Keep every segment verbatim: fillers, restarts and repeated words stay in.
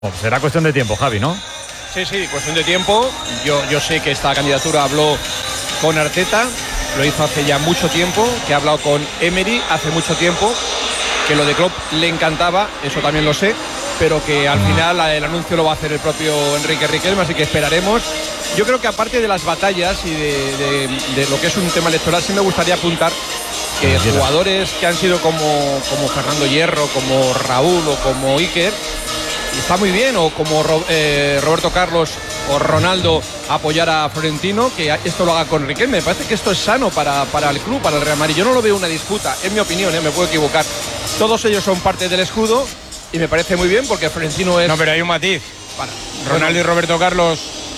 Será cuestión de tiempo, Javi, ¿no? Sí, sí, cuestión de tiempo. Yo, yo sé que esta candidatura habló con Arteta, lo hizo hace ya mucho tiempo, que ha hablado con Emery hace mucho tiempo, que lo de Klopp le encantaba, eso también lo sé, pero que al final el anuncio lo va a hacer el propio Enrique Riquelme, así que esperaremos. Yo creo que aparte de las batallas y de, de, de lo que es un tema electoral, sí me gustaría apuntar que jugadores que han sido como, como Fernando Hierro, como Raúl o como Iker, está muy bien, o como eh, Roberto Carlos o Ronaldo, apoyar a Florentino, que esto lo haga con Riquelme. Me parece que esto es sano para, para el club, para el Real Madrid. Yo no lo veo una disputa, en mi opinión, ¿eh? Me puedo equivocar. Todos ellos son parte del escudo y me parece muy bien porque Florentino es... No, pero hay un matiz. Para. Ronaldo y Roberto Carlos...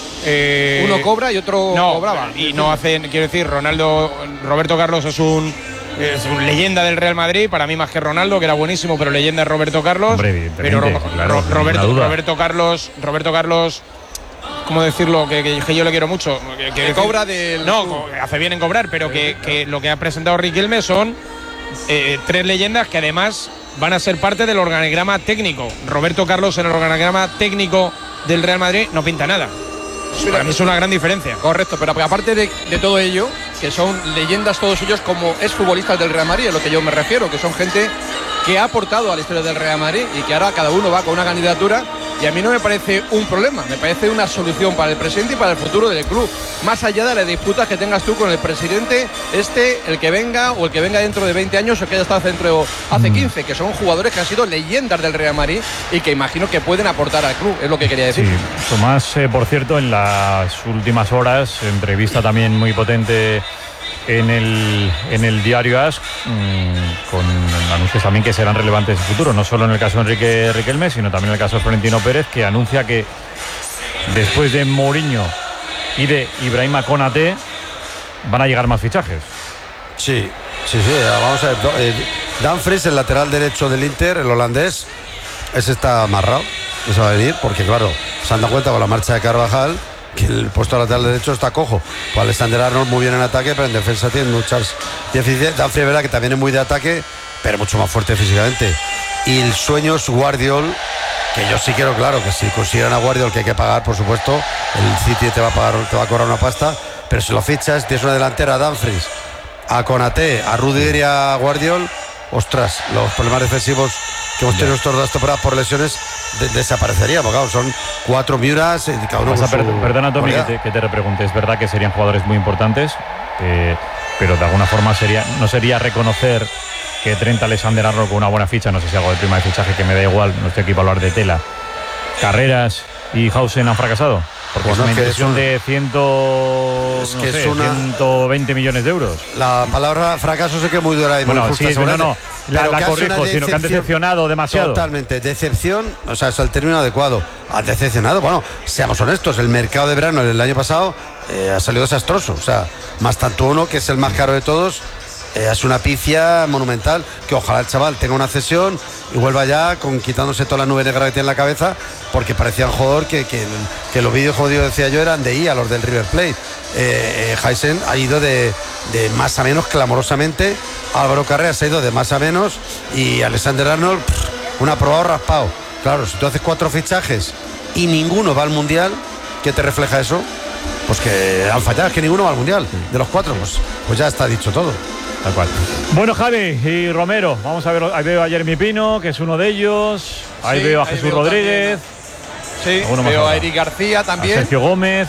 Eh, uno cobra y otro no, cobraba. Y no hacen, quiero decir, Ronaldo, Roberto Carlos es un... es una leyenda del Real Madrid, para mí más que Ronaldo, que era buenísimo, pero leyenda es Roberto Carlos. Hombre, pero Ro, claro, Ro, Roberto, Roberto Carlos, Roberto Carlos, ¿cómo decirlo? Que, que, que yo le quiero mucho. Que, que, que cobra del. No, hace bien en cobrar, pero que, que lo que ha presentado Riquelme son eh, tres leyendas que además van a ser parte del organigrama técnico. Roberto Carlos en el organigrama técnico del Real Madrid no pinta nada. Para mí es una gran diferencia. Correcto, pero aparte de, de todo ello, que son leyendas todos ellos como exfutbolistas del Real Madrid, a lo que yo me refiero, que son gente que ha aportado a la historia del Real Madrid y que ahora cada uno va con una candidatura, y a mí no me parece un problema, me parece una solución para el presente y para el futuro del club, más allá de las disputas que tengas tú con el presidente, este, el que venga o el que venga dentro de veinte años o que haya estado dentro hace quince, que son jugadores que han sido leyendas del Real Madrid y que imagino que pueden aportar al club, es lo que quería decir. Sí, Tomás, eh, por cierto, en las últimas horas, entrevista también muy potente en el, en el diario As, mmm, con anuncios también que serán relevantes en el futuro, no solo en el caso de Enrique Riquelme, sino también en el caso de Florentino Pérez, que anuncia que después de Mourinho y de Ibrahima Konaté van a llegar más fichajes. Sí, sí, sí, vamos a ver. Eh, Dumfries, el lateral derecho del Inter, el holandés, ese está amarrado, eso va a venir, porque claro, se han dado cuenta con la marcha de Carvajal que el puesto lateral derecho está cojo. Pues Alexander Arnold muy bien en ataque, pero en defensa tiene muchas deficiencias. Dumfries es verdad que también es muy de ataque, pero mucho más fuerte físicamente. Y el sueño es Guardiol, que yo sí quiero, claro, que si consideran a Guardiol, que hay que pagar, por supuesto, el City te va a pagar, te va a cobrar una pasta, pero si lo fichas, tienes una delantera a Dumfries, a Konaté, a Rudiger y a Guardiol, ostras, los problemas defensivos que hemos tenido estos dos temporadas por lesiones de, desaparecería, porque claro, son cuatro Miuras y cada uno con per, su Perdona, Tommy, que te, que te repregunte. Es verdad que serían jugadores muy importantes, eh, pero de alguna forma sería no sería reconocer que Trent Alexander-Arnold con una buena ficha, no sé si algo de prima de fichaje, que me da igual, no estoy aquí para hablar de tela, Carreras y Hausen han fracasado. Porque bueno, es una inversión es un, de ciento, es que no sé, es una, ciento veinte millones de euros. La palabra fracaso sé que es muy dura y bueno, muy justa. Sí, no, no, la, la corrijo, sino que han decepcionado demasiado. Totalmente, decepción, o sea, es el término adecuado. Han decepcionado, bueno, seamos honestos, el mercado de verano del año pasado eh, ha salido desastroso. O sea, más tanto uno, que es el más caro de todos, eh, es una pifia monumental, que ojalá el chaval tenga una cesión y vuelva ya con quitándose toda la nube negra que tiene en la cabeza, porque parecía un jugador que, que, que los vídeos, como decía yo, eran de I A, los del River Plate. Eh, Hausen ha ido de, de más a menos clamorosamente, Álvaro Carreras ha ido de más a menos y Alexander Arnold, pff, un aprobado raspado. Claro, si tú haces cuatro fichajes y ninguno va al Mundial, ¿qué te refleja eso? Pues que han fallado, es que ninguno va al Mundial. De los cuatro, pues, pues ya está dicho todo. Tal cual. Bueno, Javi y Romero, vamos a ver, ahí veo a Jeremy Pino, que es uno de ellos, ahí sí, veo a Jesús veo Rodríguez, también, sí, veo a Eric García también, a Sergio Gómez.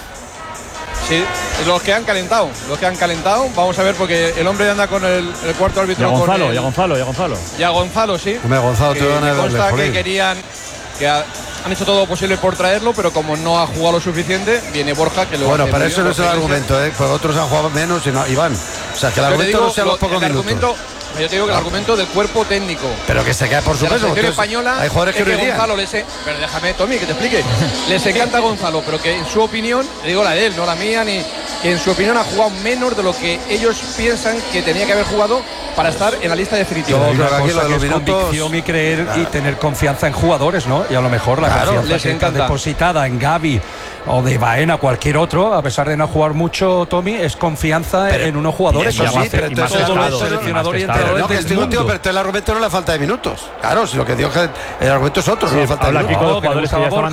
Sí, los que han calentado, los que han calentado, vamos a ver, porque el hombre anda con el, el cuarto árbitro. Y a Gonzalo, con el, y a Gonzalo, y a Gonzalo. Y a Gonzalo, sí. Hombre, Gonzalo, que, te van a me consta darle, que querían, que ha, han hecho todo lo posible por traerlo, pero como no ha jugado lo suficiente, viene Borja, que luego. Bueno, para eso no es el argumento, ¿eh? Porque otros han jugado menos y, no, y van. O sea, que el argumento digo, no sea los pocos el minutos. Argumento, yo te digo que el argumento del cuerpo técnico. Pero que se cae por su peso. La española. Hay jugadores que, que Gonzalo les e- Pero déjame, Tommy, que te explique. Les encanta Gonzalo, pero que en su opinión, le digo la de él, no la mía, ni que en su opinión ha jugado menos de lo que ellos piensan que tenía que haber jugado para estar en la lista definitiva. Yo creo que aquí lo de los es minutos, convicción y creer claro. y tener confianza en jugadores, ¿no? Y a lo mejor la claro, confianza que está depositada en Gavi o de Baena, cualquier otro, a pesar de no jugar mucho, Tommy, es confianza pero, en unos jugadores. Eso sí, pero entonces todo el seleccionador y entrenador. pero no, que es digo, tío, pero el argumento no es la falta de minutos. Claro, si lo que digo es que el argumento es otro, sí, no la falta de minutos. Kiko, jugadores que ya estaban